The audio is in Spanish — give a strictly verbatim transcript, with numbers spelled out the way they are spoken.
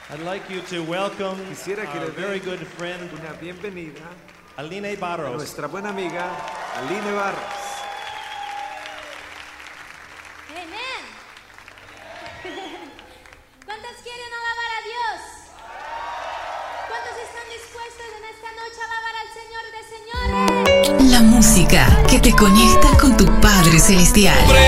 I'd like you to welcome Quisiera que our le very den good friend, una bienvenida Aline a Barros. nuestra buena amiga Aline Barros. Amén. ¿Cuántos quieren alabar a Dios? ¿Cuántos están dispuestos en esta noche a alabar al Señor de señores? La música que te conecta con tu Padre Celestial.